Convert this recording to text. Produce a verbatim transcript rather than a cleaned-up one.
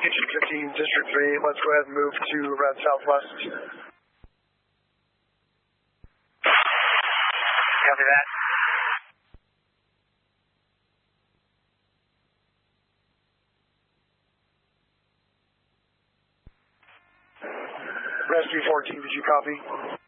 Kitchen fifteen, District three, let's go ahead and move to red southwest. Copy that. Rescue fourteen, did you copy?